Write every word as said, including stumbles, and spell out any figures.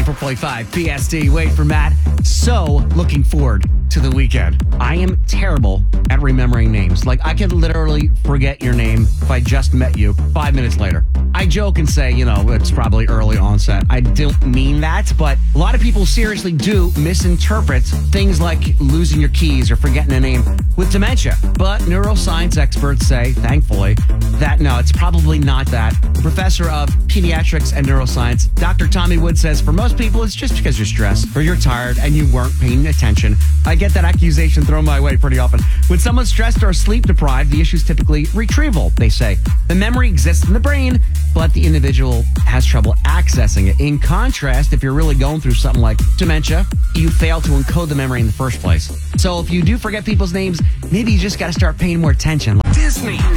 ninety-four point five P S D. Wait for Matt. So looking forward to the weekend. I am terrible at remembering names. Like, I could literally forget your name if I just met you five minutes later. I joke and say, you know, it's probably early onset. I don't mean that, but a lot of people seriously do misinterpret things like losing your keys or forgetting a name with dementia. But neuroscience experts say, thankfully, that no, it's probably not that. Professor of Pediatrics and Neuroscience, Doctor Tommy Wood says, for most people, it's just because you're stressed or you're tired and you weren't paying attention. I get that accusation thrown my way pretty often. When someone's stressed or sleep deprived, the issue is typically retrieval, they say. The memory exists in the brain, but the individual has trouble accessing it. In contrast, if you're really going through something like dementia, you fail to encode the memory in the first place. So if you do forget people's names, maybe you just got to start paying more attention. Disney.